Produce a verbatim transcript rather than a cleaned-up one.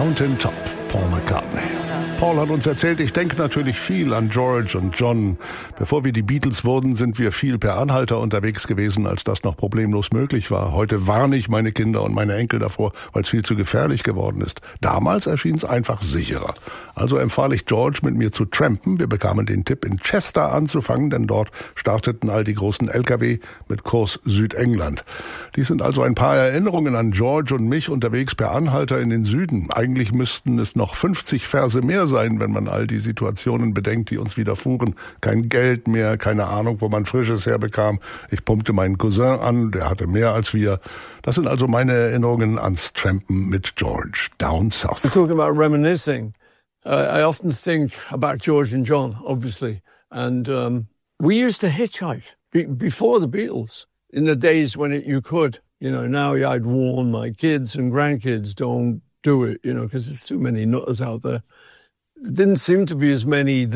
Mountain Top, Paul McCartney. Paul hat uns erzählt, ich denke natürlich viel an George und John. Bevor wir die Beatles wurden, sind wir viel per Anhalter unterwegs gewesen, als das noch problemlos möglich war. Heute warne ich meine Kinder und meine Enkel davor, weil es viel zu gefährlich geworden ist. Damals erschien es einfach sicherer. Also empfahl ich George, mit mir zu trampen. Wir bekamen den Tipp, in Chester anzufangen, denn dort starteten all die großen L K W mit Kurs Südengland. Dies sind also ein paar Erinnerungen an George und mich unterwegs per Anhalter in den Süden. Eigentlich müssten es noch fünfzig Verse mehr sein, wenn man all die Situationen bedenkt, die uns widerfuhren. Kein Geld mehr, keine Ahnung, wo man Frisches herbekam. Ich pumpte meinen Cousin an, der hatte mehr als wir. Das sind also meine Erinnerungen ans Trampen mit George down south. We're talking about reminiscing. Uh, I often think about George and John, obviously. And um, we used to hitchhike be- before the Beatles, in the days when it, you could. You know, now I'd warn my kids and grandkids, don't do it, you know, because there's too many nutters out there. There didn't seem to be as many